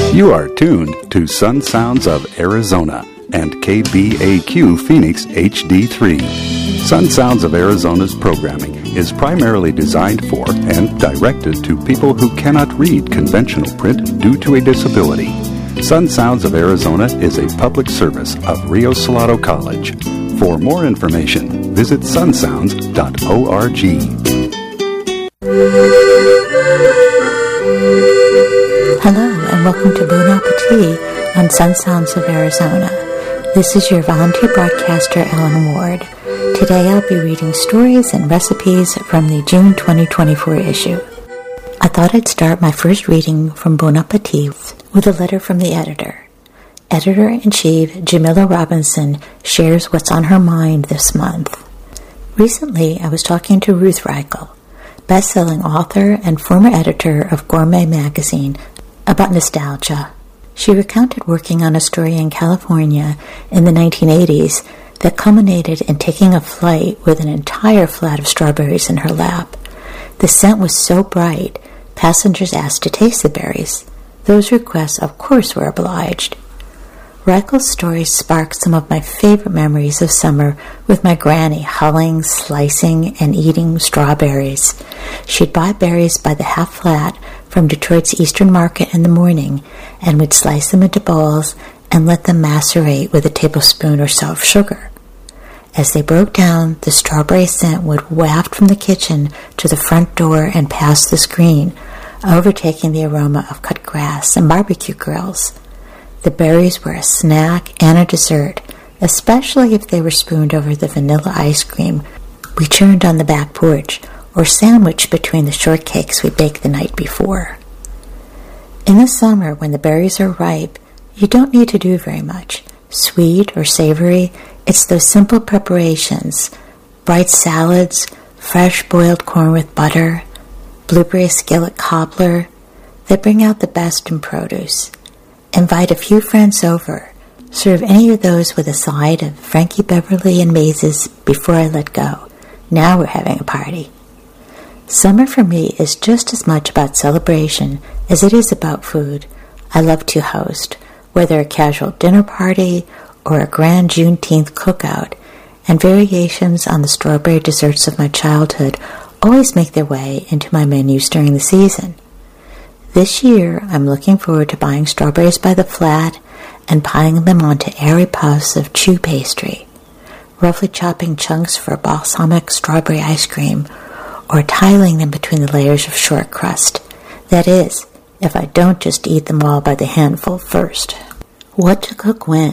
You are tuned to Sun Sounds of Arizona and KBAQ Phoenix HD3. Sun Sounds of Arizona's programming is primarily designed for and directed to people who cannot read conventional print due to a disability. Sun Sounds of Arizona is a public service of Rio Salado College. For more information, visit sunsounds.org. Hello and welcome to Bon Appetit on Sun Sounds of Arizona. This is your volunteer broadcaster, Ellen Ward. Today I'll be reading stories and recipes from the June 2024 issue. I thought I'd start my first reading from Bon Appetit with a letter from the editor. Editor-in-Chief Jamila Robinson shares what's on her mind this month. Recently, I was talking to Ruth Reichl, best-selling author and former editor of Gourmet magazine, about nostalgia. She recounted working on a story in California in the 1980s that culminated in taking a flight with an entire flat of strawberries in her lap. The scent was so bright, passengers asked to taste the berries. Those requests, of course, were obliged. Reichl's story sparked some of my favorite memories of summer with my granny hulling, slicing, and eating strawberries. She'd buy berries by the half flat from Detroit's Eastern Market in the morning and would slice them into balls and let them macerate with a tablespoon or so of sugar. As they broke down, the strawberry scent would waft from the kitchen to the front door and past the screen, overtaking the aroma of cut grass and barbecue grills. The berries were a snack and a dessert, especially if they were spooned over the vanilla ice cream we churned on the back porch or sandwiched between the shortcakes we baked the night before. In the summer, when the berries are ripe, you don't need to do very much. Sweet or savory, it's those simple preparations: bright salads, fresh boiled corn with butter, blueberry skillet cobbler, that bring out the best in produce. Invite a few friends over. Serve any of those with a side of Frankie Beverly and Maze's Before I Let Go. Now we're having a party. Summer for me is just as much about celebration as it is about food. I love to host, whether a casual dinner party or a grand Juneteenth cookout, and variations on the strawberry desserts of my childhood always make their way into my menus during the season. This year, I'm looking forward to buying strawberries by the flat and piling them onto airy puffs of chew pastry, roughly chopping chunks for balsamic strawberry ice cream, or tiling them between the layers of short crust. That is, if I don't just eat them all by the handful first. What to cook when?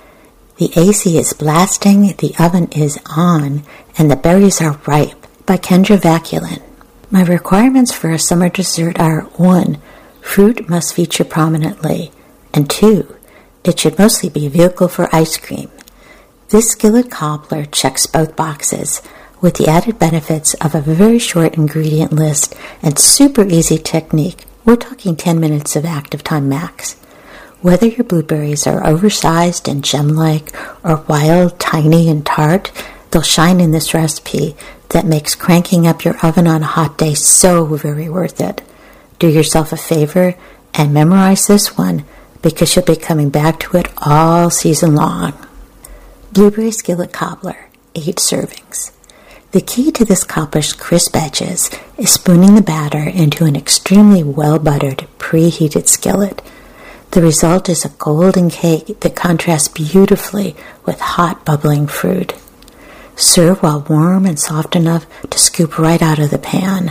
The AC is blasting, the oven is on, and the berries are ripe, by Kendra Vaculin. My requirements for a summer dessert are: 1. Fruit must feature prominently, and 2. It should mostly be a vehicle for ice cream. This skillet cobbler checks both boxes, with the added benefits of a very short ingredient list and super easy technique. We're talking 10 minutes of active time max. Whether your blueberries are oversized and gem-like or wild, tiny, and tart, they'll shine in this recipe that makes cranking up your oven on a hot day so very worth it. Do yourself a favor and memorize this one, because you'll be coming back to it all season long. Blueberry skillet cobbler, 8 servings. The key to this cobbler's crisp edges is spooning the batter into an extremely well-buttered, preheated skillet. The result is a golden cake that contrasts beautifully with hot, bubbling fruit. Serve while warm and soft enough to scoop right out of the pan.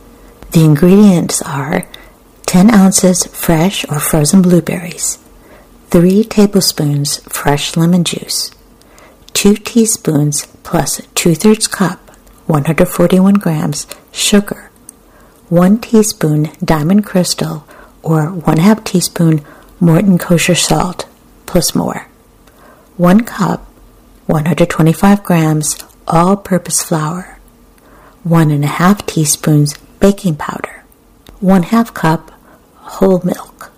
The ingredients are 10 ounces fresh or frozen blueberries, 3 tablespoons fresh lemon juice, 2 teaspoons plus 2/3 cup, 141 grams, sugar, 1 teaspoon Diamond Crystal or 1/2 teaspoon Morton kosher salt, plus more, 1 cup, 125 grams all-purpose flour, 1.5 teaspoons baking powder, 1/2 cup whole milk,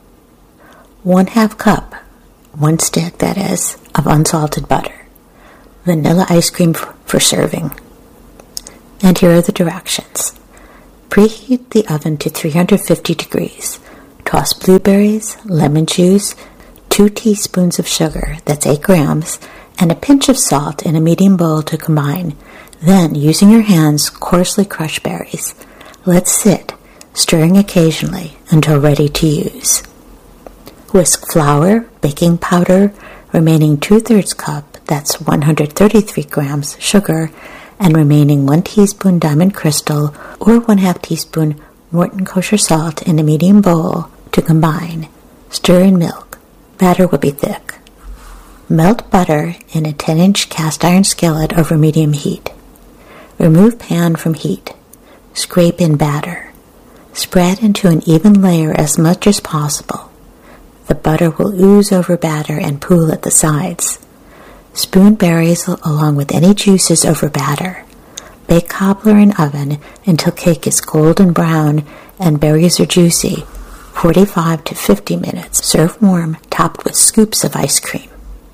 1/2 cup, 1 stick that is, of unsalted butter, vanilla ice cream for serving. And here are the directions. Preheat the oven to 350 degrees. Toss blueberries, lemon juice, 2 teaspoons of sugar, that's 8 grams, and a pinch of salt in a medium bowl to combine. Then, using your hands, coarsely crush berries. Let sit, stirring occasionally until ready to use. Whisk flour, baking powder, remaining 2/3 cup, that's 133 grams, sugar, and remaining 1 teaspoon diamond crystal or 1/2 teaspoon Morton kosher salt in a medium bowl to combine. Stir in milk. Batter will be thick. Melt butter in a 10-inch cast iron skillet over medium heat. Remove pan from heat. Scrape in batter. Spread into an even layer as much as possible. The butter will ooze over batter and pool at the sides. Spoon berries along with any juices over batter. Bake cobbler in oven until cake is golden brown and berries are juicy, 45 to 50 minutes. Serve warm, topped with scoops of ice cream.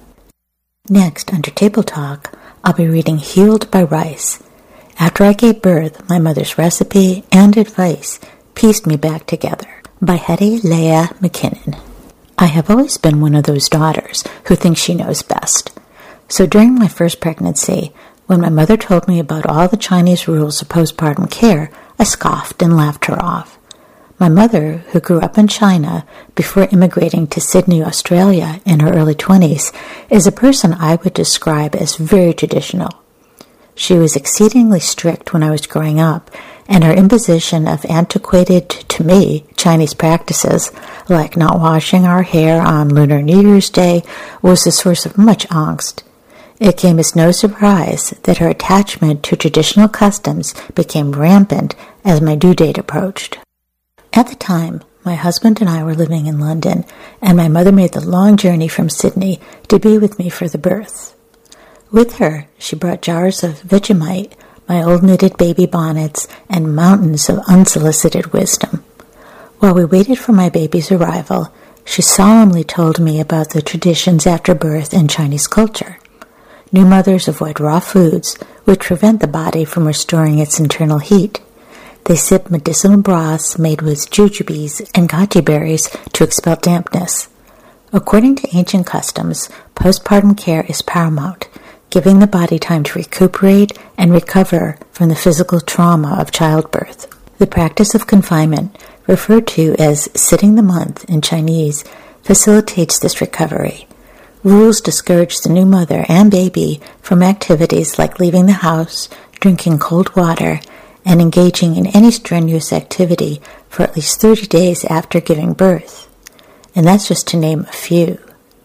Next, under Table Talk, I'll be reading Healed by Rice. After I gave birth, my mother's recipe and advice pieced me back together. By Hetty Leah McKinnon. I have always been one of those daughters who thinks she knows best. So during my first pregnancy, when my mother told me about all the Chinese rules of postpartum care, I scoffed and laughed her off. My mother, who grew up in China before immigrating to Sydney, Australia in her early 20s, is a person I would describe as very traditional. She was exceedingly strict when I was growing up, and her imposition of antiquated, to me, Chinese practices, like not washing our hair on Lunar New Year's Day, was a source of much angst. It came as no surprise that her attachment to traditional customs became rampant as my due date approached. At the time, my husband and I were living in London, and my mother made the long journey from Sydney to be with me for the birth. With her, she brought jars of Vegemite, my old knitted baby bonnets, and mountains of unsolicited wisdom. While we waited for my baby's arrival, she solemnly told me about the traditions after birth in Chinese culture. New mothers avoid raw foods, which prevent the body from restoring its internal heat. They sip medicinal broths made with jujubes and goji berries to expel dampness. According to ancient customs, postpartum care is paramount, giving the body time to recuperate and recover from the physical trauma of childbirth. The practice of confinement, referred to as sitting the month in Chinese, facilitates this recovery. Rules discourage the new mother and baby from activities like leaving the house, drinking cold water, and engaging in any strenuous activity for at least 30 days after giving birth. And that's just to name a few.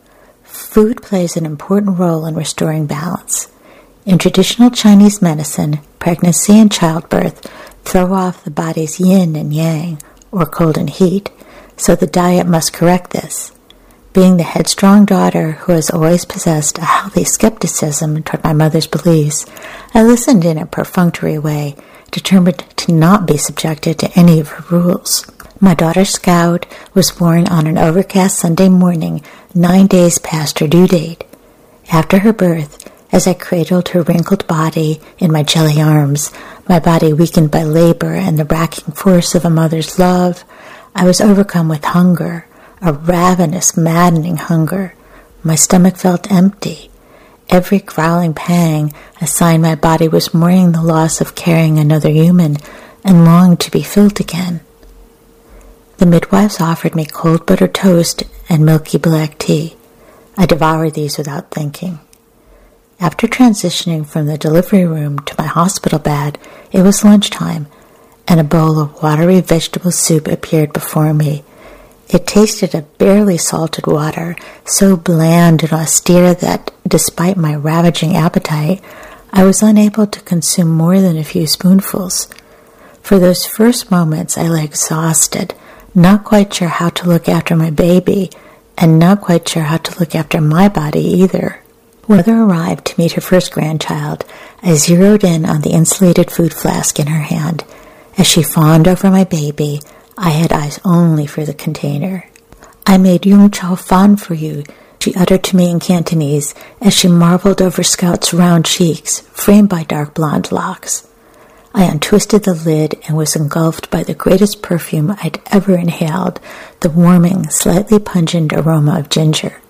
Food plays an important role in restoring balance. In traditional Chinese medicine, pregnancy and childbirth throw off the body's yin and yang, or cold and heat, so the diet must correct this. Being the headstrong daughter who has always possessed a healthy skepticism toward my mother's beliefs, I listened in a perfunctory way, determined to not be subjected to any of her rules. My daughter Scout was born on an overcast Sunday morning, 9 days past her due date. After her birth, as I cradled her wrinkled body in my jelly arms, my body weakened by labor and the racking force of a mother's love, I was overcome with hunger, a ravenous, maddening hunger. My stomach felt empty. Every growling pang, a sign my body was mourning the loss of carrying another human and longed to be filled again. The midwives offered me cold buttered toast and milky black tea. I devoured these without thinking. After transitioning from the delivery room to my hospital bed, it was lunchtime, and a bowl of watery vegetable soup appeared before me. It tasted of barely salted water, so bland and austere that, despite my ravaging appetite, I was unable to consume more than a few spoonfuls. For those first moments I lay exhausted, not quite sure how to look after my baby, and not quite sure how to look after my body either. When Mother arrived to meet her first grandchild, I zeroed in on the insulated food flask in her hand. As she fawned over my baby, I had eyes only for the container. "I made yung chao fan for you," she uttered to me in Cantonese as she marveled over Scout's round cheeks, framed by dark blonde locks. I untwisted the lid and was engulfed by the greatest perfume I'd ever inhaled, the warming, slightly pungent aroma of ginger.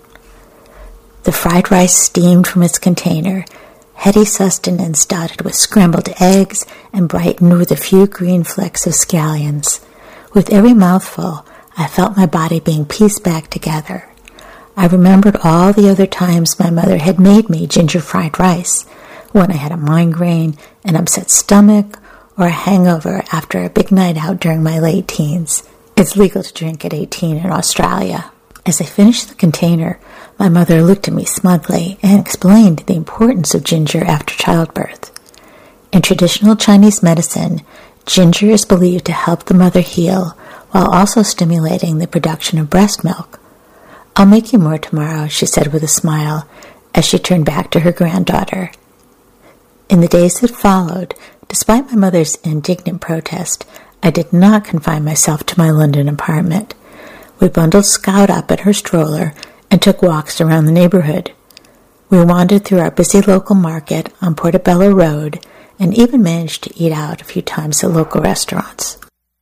The fried rice steamed from its container, heady sustenance dotted with scrambled eggs and brightened with a few green flecks of scallions. With every mouthful, I felt my body being pieced back together. I remembered all the other times my mother had made me ginger fried rice, when I had a migraine, an upset stomach, or a hangover after a big night out during my late teens. It's legal to drink at 18 in Australia. As I finished the container, my mother looked at me smugly and explained the importance of ginger after childbirth. In traditional Chinese medicine, ginger is believed to help the mother heal while also stimulating the production of breast milk. "I'll make you more tomorrow," she said with a smile as she turned back to her granddaughter. In the days that followed, despite my mother's indignant protest, I did not confine myself to my London apartment. We bundled Scout up in her stroller and took walks around the neighborhood. We wandered through our busy local market on Portobello Road and even managed to eat out a few times at local restaurants.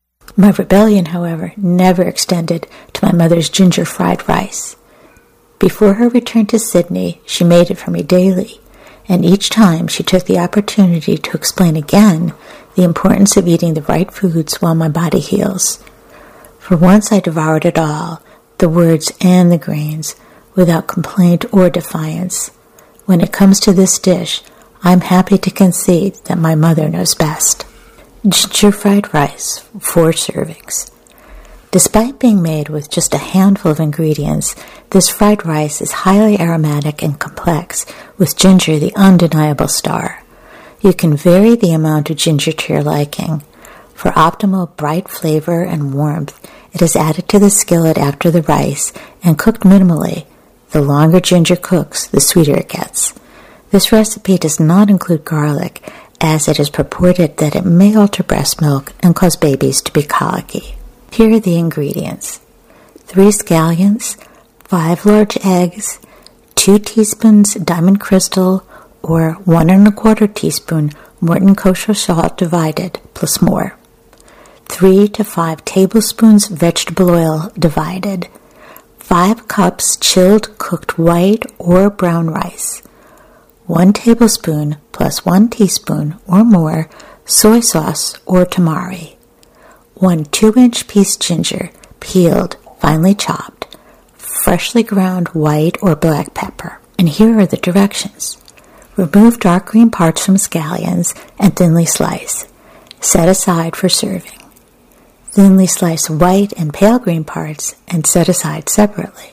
My rebellion, however, never extended to my mother's ginger fried rice. Before her return to Sydney, she made it for me daily, and each time she took the opportunity to explain again the importance of eating the right foods while my body heals. For once I devoured it all, the words and the grains, without complaint or defiance. When it comes to this dish, I'm happy to concede that my mother knows best. Ginger fried rice, 4 servings. Despite being made with just a handful of ingredients, this fried rice is highly aromatic and complex, with ginger the undeniable star. You can vary the amount of ginger to your liking. For optimal bright flavor and warmth, it is added to the skillet after the rice and cooked minimally. The longer ginger cooks, the sweeter it gets. This recipe does not include garlic, as it is purported that it may alter breast milk and cause babies to be colicky. Here are the ingredients: 3 scallions, 5 large eggs, 2 teaspoons Diamond Crystal or 1 1/4 teaspoon Morton kosher salt divided, plus more, 3 to 5 tablespoons vegetable oil divided, 5 cups chilled cooked white or brown rice, 1 tablespoon plus 1 teaspoon or more soy sauce or tamari, 1 2-inch piece ginger, peeled, finely chopped, freshly ground white or black pepper. And here are the directions. Remove dark green parts from scallions and thinly slice. Set aside for serving. Thinly slice white and pale green parts and set aside separately.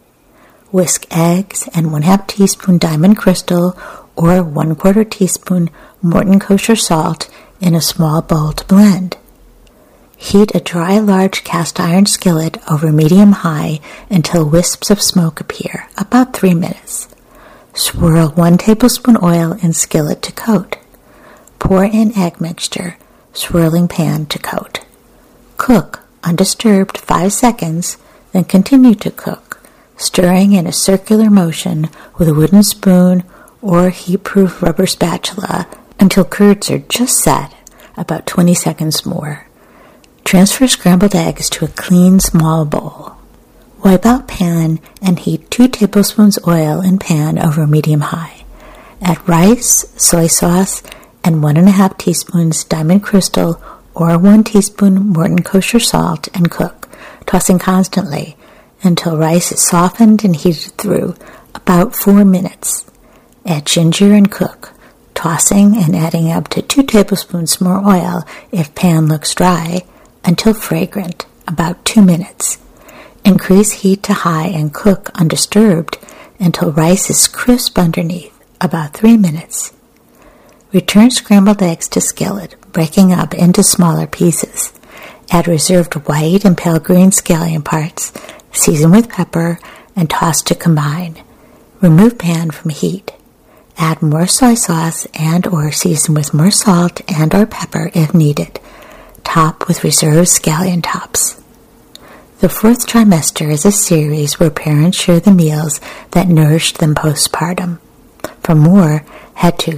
Whisk eggs and 1/2 teaspoon Diamond Crystal or 1/4 teaspoon Morton kosher salt in a small bowl to blend. Heat a dry large cast iron skillet over medium-high until wisps of smoke appear, about 3 minutes. Swirl 1 tablespoon oil in skillet to coat. Pour in egg mixture, swirling pan to coat. Cook, undisturbed, 5 seconds, then continue to cook, stirring in a circular motion with a wooden spoon or heat-proof rubber spatula until curds are just set, about 20 seconds more. Transfer scrambled eggs to a clean, small bowl. Wipe out pan and heat 2 tablespoons oil in pan over medium-high. Add rice, soy sauce, and 1 1/2 teaspoons Diamond Crystal or 1 teaspoon Morton kosher salt and cook, tossing constantly until rice is softened and heated through, about 4 minutes. Add ginger and cook, tossing and adding up to 2 tablespoons more oil if pan looks dry, until fragrant, about 2 minutes. Increase heat to high and cook undisturbed until rice is crisp underneath, about 3 minutes. Return scrambled eggs to skillet, breaking up into smaller pieces. Add reserved white and pale green scallion parts, season with pepper, and toss to combine. Remove pan from heat. Add more soy sauce and or season with more salt and or pepper if needed. Top with reserved scallion tops. The 4th trimester is a series where parents share the meals that nourished them postpartum. For more, head to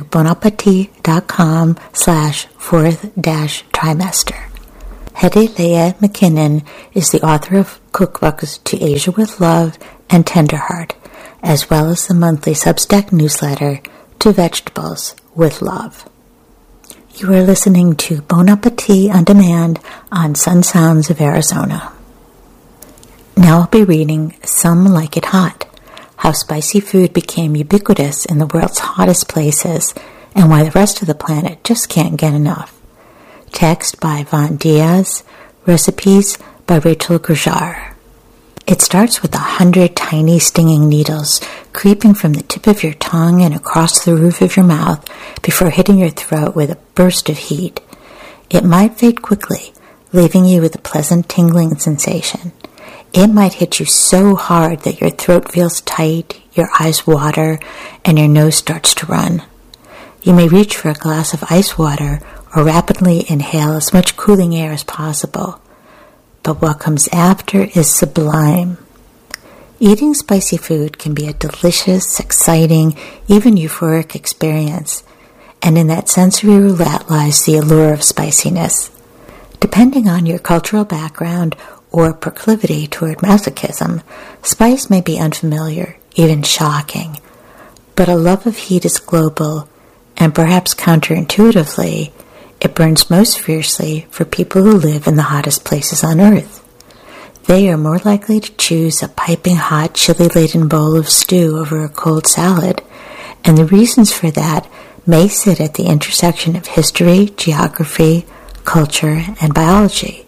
bonappetit.com/4th-trimester. Hedy Leah McKinnon is the author of cookbooks To Asia with Love and Tenderheart, as well as the monthly Substack newsletter To Vegetables with Love. You are listening to Bon Appetit on Demand on Sun Sounds of Arizona. Now I'll be reading Some Like It Hot, How Spicy Food Became Ubiquitous in the World's Hottest Places and Why the Rest of the Planet Just Can't Get Enough. Text by Von Diaz, recipes by Rachel Grujar. It starts with 100 tiny stinging needles creeping from the tip of your tongue and across the roof of your mouth before hitting your throat with a burst of heat. It might fade quickly, leaving you with a pleasant tingling sensation. It might hit you so hard that your throat feels tight, your eyes water, and your nose starts to run. You may reach for a glass of ice water or rapidly inhale as much cooling air as possible. But what comes after is sublime. Eating spicy food can be a delicious, exciting, even euphoric experience, and in that sensory roulette lies the allure of spiciness. Depending on your cultural background or proclivity toward masochism, spice may be unfamiliar, even shocking. But a love of heat is global, and perhaps counterintuitively, it burns most fiercely for people who live in the hottest places on earth. They are more likely to choose a piping hot, chili-laden bowl of stew over a cold salad, and the reasons for that may sit at the intersection of history, geography, culture, and biology.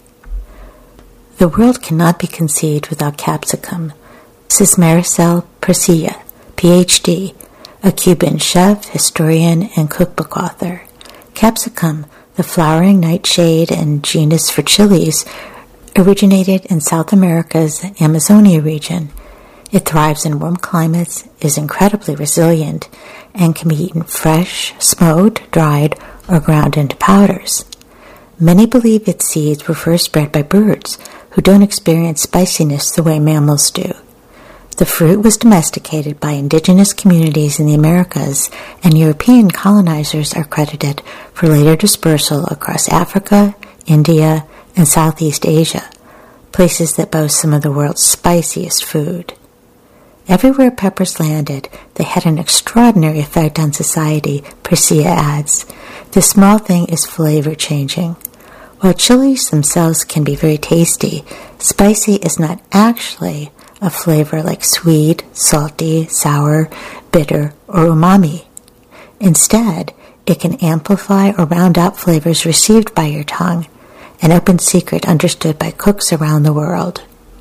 The world cannot be conceived without capsicum, says Maricel Presilla, Ph.D., a Cuban chef, historian, and cookbook author. Capsicum, the flowering nightshade and genus for chilies, originated in South America's Amazonia region. It thrives in warm climates, is incredibly resilient, and can be eaten fresh, smoked, dried, or ground into powders. Many believe its seeds were first spread by birds, who don't experience spiciness the way mammals do. The fruit was domesticated by indigenous communities in the Americas, and European colonizers are credited for later dispersal across Africa, India, and Southeast Asia, places that boast some of the world's spiciest food. Everywhere peppers landed, they had an extraordinary effect on society, Presilla adds. This small thing is flavor-changing. While chilies themselves can be very tasty, spicy is not actually a flavor like sweet, salty, sour, bitter, or umami. Instead, it can amplify or round out flavors received by your tongue, an open secret understood by cooks around the world.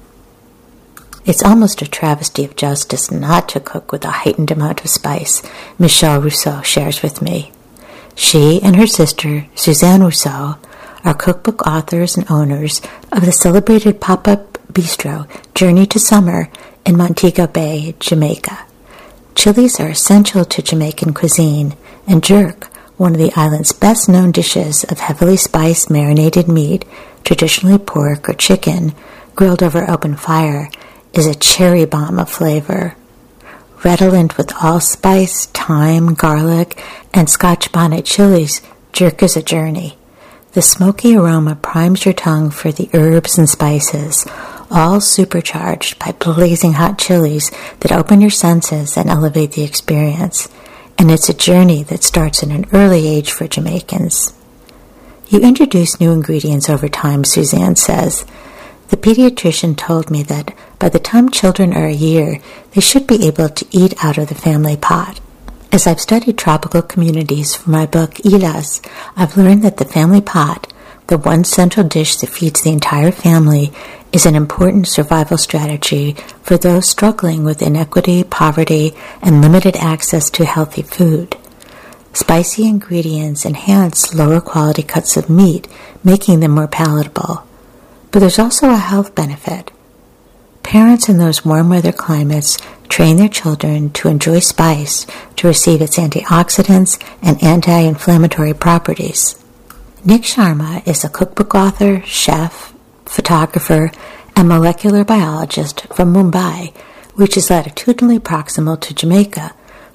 It's almost a travesty of justice not to cook with a heightened amount of spice, Michelle Rousseau shares with me. She and her sister, Suzanne Rousseau, are cookbook authors and owners of the celebrated pop-up bistro Journey to Summer in Montego Bay, Jamaica. Chilies are essential to Jamaican cuisine, and jerk, one of the island's best-known dishes of heavily spiced marinated meat, traditionally pork or chicken, grilled over open fire, is a cherry bomb of flavor. Redolent with allspice, thyme, garlic, and Scotch bonnet chilies, jerk is a journey. The smoky aroma primes your tongue for the herbs and spices, all supercharged by blazing hot chilies that open your senses and elevate the experience. And it's a journey that starts at an early age for Jamaicans. You introduce new ingredients over time, Suzanne says. The pediatrician told me that by the time children are a year, they should be able to eat out of the family pot. As I've studied tropical communities for my book, Ilas, I've learned that the family pot, the one central dish that feeds the entire family, is an important survival strategy for those struggling with inequity, poverty, and limited access to healthy food. Spicy ingredients enhance lower quality cuts of meat, making them more palatable. But there's also a health benefit. Parents in those warm weather climates train their children to enjoy spice to receive its antioxidants and anti-inflammatory properties. Nick Sharma is a cookbook author, chef, photographer, and molecular biologist from Mumbai, which is latitudinally proximal to Jamaica,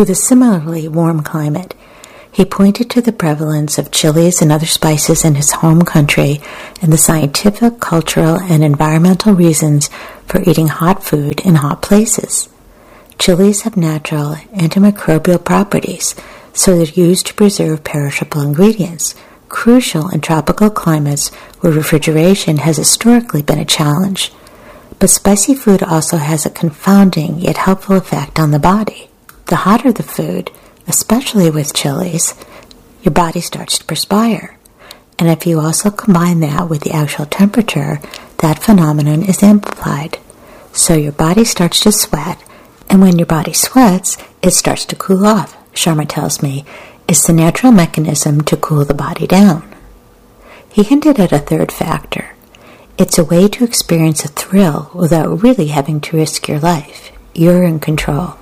with a similarly warm climate. He pointed to the prevalence of chilies and other spices in his home country and the scientific, cultural, and environmental reasons for eating hot food in hot places. Chilies have natural antimicrobial properties, so they're used to preserve perishable ingredients, crucial in tropical climates where refrigeration has historically been a challenge. But spicy food also has a confounding yet helpful effect on the body. The hotter the food, especially with chilies, your body starts to perspire. And if you also combine that with the actual temperature, that phenomenon is amplified. So your body starts to sweat, and when your body sweats, it starts to cool off, Sharma tells me. It's the natural mechanism to cool the body down. He hinted at a third factor. It's a way to experience a thrill without really having to risk your life. You're in control.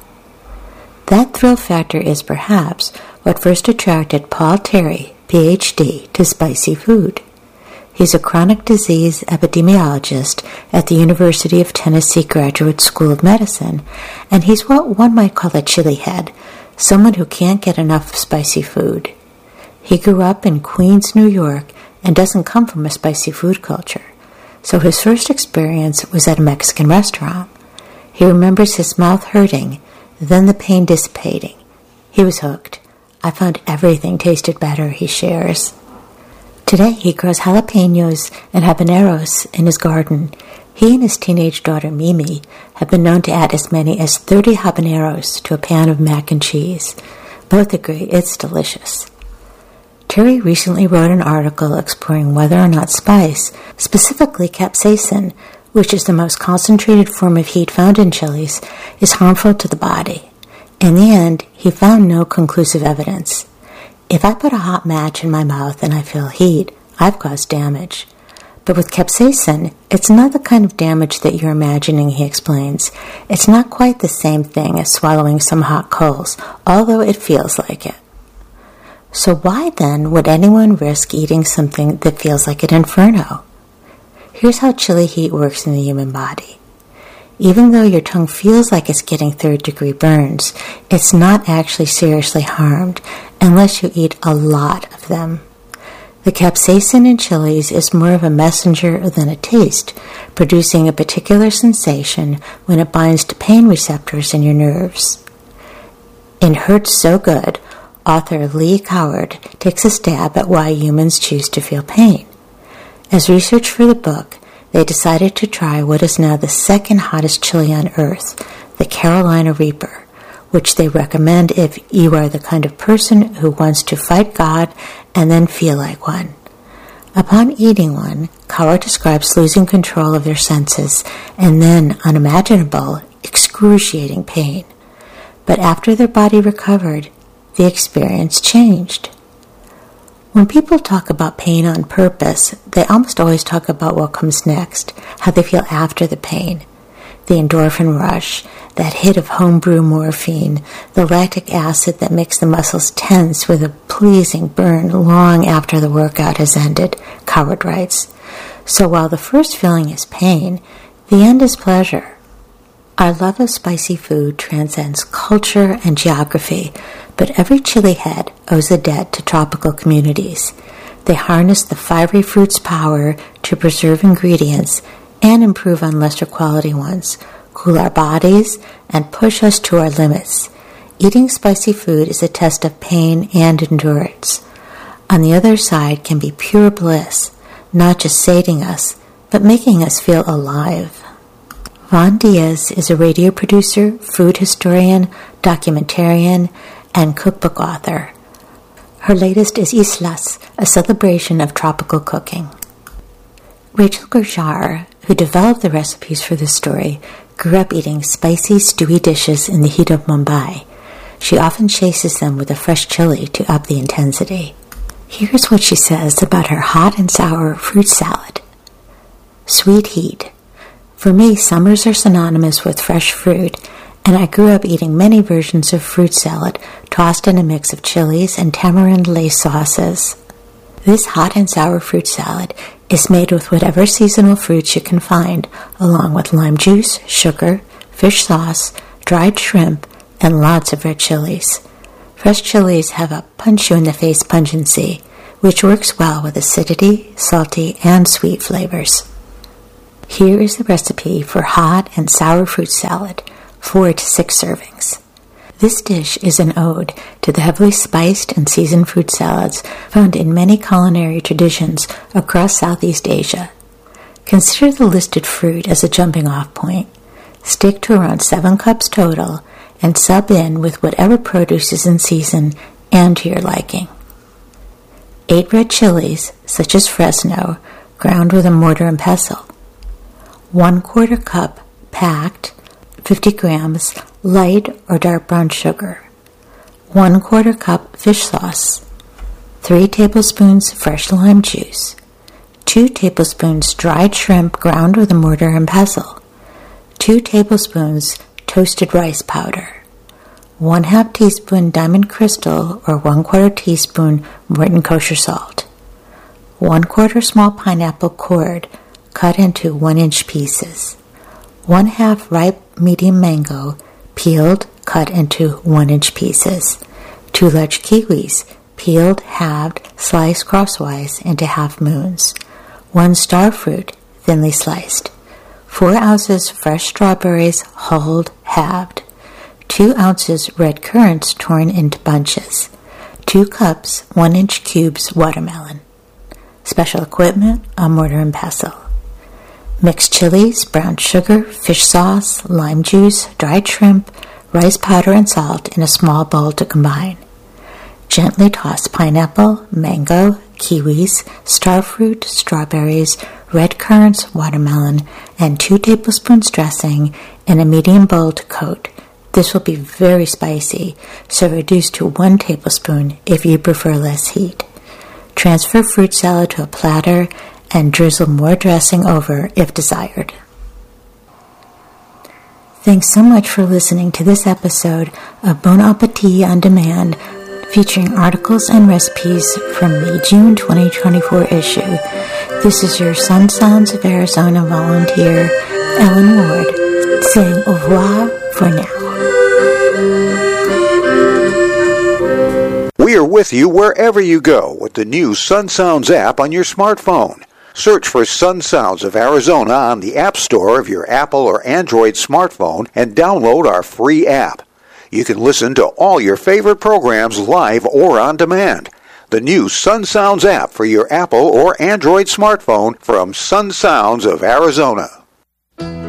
That thrill factor is perhaps what first attracted Paul Terry, Ph.D., to spicy food. He's a chronic disease epidemiologist at the University of Tennessee Graduate School of Medicine, and he's what one might call a chili head, someone who can't get enough of spicy food. He grew up in Queens, New York, and doesn't come from a spicy food culture, so his first experience was at a Mexican restaurant. He remembers his mouth hurting, then the pain dissipating. He was hooked. I found everything tasted better, he shares. Today he grows jalapenos and habaneros in his garden. He and his teenage daughter Mimi have been known to add as many as 30 habaneros to a pan of mac and cheese. Both agree it's delicious. Terry recently wrote an article exploring whether or not spice, specifically capsaicin, which is the most concentrated form of heat found in chilies, is harmful to the body. In the end, he found no conclusive evidence. If I put a hot match in my mouth and I feel heat, I've caused damage. But with capsaicin, it's not the kind of damage that you're imagining, he explains. It's not quite the same thing as swallowing some hot coals, although it feels like it. So why then would anyone risk eating something that feels like an inferno? Here's how chili heat works in the human body. Even though your tongue feels like it's getting third-degree burns, it's not actually seriously harmed unless you eat a lot of them. The capsaicin in chilies is more of a messenger than a taste, producing a particular sensation when it binds to pain receptors in your nerves. In Hurts So Good, author Lee Coward takes a stab at why humans choose to feel pain. As research for the book, they decided to try what is now the second hottest chili on earth, the Carolina Reaper, which they recommend if you are the kind of person who wants to fight God and then feel like one. Upon eating one, Coward describes losing control of their senses and then unimaginable, excruciating pain. But after their body recovered, the experience changed. When people talk about pain on purpose, they almost always talk about what comes next, how they feel after the pain. The endorphin rush, that hit of homebrew morphine, the lactic acid that makes the muscles tense with a pleasing burn long after the workout has ended, Coward writes. So while the first feeling is pain, the end is pleasure. Our love of spicy food transcends culture and geography, but every chili head owes a debt to tropical communities. They harness the fiery fruit's power to preserve ingredients and improve on lesser quality ones, cool our bodies, and push us to our limits. Eating spicy food is a test of pain and endurance. On the other side can be pure bliss, not just sating us, but making us feel alive. Vaughn Diaz is a radio producer, food historian, documentarian, and cookbook author. Her latest is Islas, a celebration of tropical cooking. Rachel Gurjar, who developed the recipes for this story, grew up eating spicy, stewy dishes in the heat of Mumbai. She often chases them with a fresh chili to up the intensity. Here's what she says about her hot and sour fruit salad. Sweet heat. For me, summers are synonymous with fresh fruit, and I grew up eating many versions of fruit salad tossed in a mix of chilies and tamarind lace sauces. This hot and sour fruit salad is made with whatever seasonal fruits you can find, along with lime juice, sugar, fish sauce, dried shrimp, and lots of red chilies. Fresh chilies have a punch-you-in-the-face pungency, which works well with acidity, salty, and sweet flavors. Here is the recipe for hot and sour fruit salad, 4 to 6 servings. This dish is an ode to the heavily spiced and seasoned fruit salads found in many culinary traditions across Southeast Asia. Consider the listed fruit as a jumping-off point. Stick to around 7 cups total and sub in with whatever produce is in season and to your liking. 8 red chilies, such as Fresno, ground with a mortar and pestle. 1/4 cup packed, 50 grams, light or dark brown sugar. 1/4 cup fish sauce. 3 tablespoons fresh lime juice. 2 tablespoons dried shrimp ground with a mortar and pestle. 2 tablespoons toasted rice powder. 1/2 teaspoon diamond crystal or 1/4 teaspoon Morton kosher salt. 1/4 small pineapple cored, cut into 1-inch pieces. 1/2 ripe medium mango, peeled, cut into 1-inch pieces. 2 large kiwis, peeled, halved, sliced crosswise into half moons. 1 star fruit, thinly sliced. 4 ounces fresh strawberries, hulled, halved. 2 ounces red currants torn into bunches. 2 cups 1-inch cubes watermelon. Special equipment, a mortar and pestle. Mixed chilies, brown sugar, fish sauce, lime juice, dried shrimp, rice powder, and salt in a small bowl to combine. Gently toss pineapple, mango, kiwis, starfruit, strawberries, red currants, watermelon, and 2 tablespoons dressing in a medium bowl to coat. This will be very spicy, so reduce to 1 tablespoon if you prefer less heat. Transfer fruit salad to a platter and drizzle more dressing over if desired. Thanks so much for listening to this episode of Bon Appetit on Demand, featuring articles and recipes from the June 2024 issue. This is your Sun Sounds of Arizona volunteer, Ellen Ward, saying au revoir for now. We are with you wherever you go with the new Sun Sounds app on your smartphone. Search for Sun Sounds of Arizona on the App Store of your Apple or Android smartphone and download our free app. You can listen to all your favorite programs live or on demand. The new Sun Sounds app for your Apple or Android smartphone from Sun Sounds of Arizona.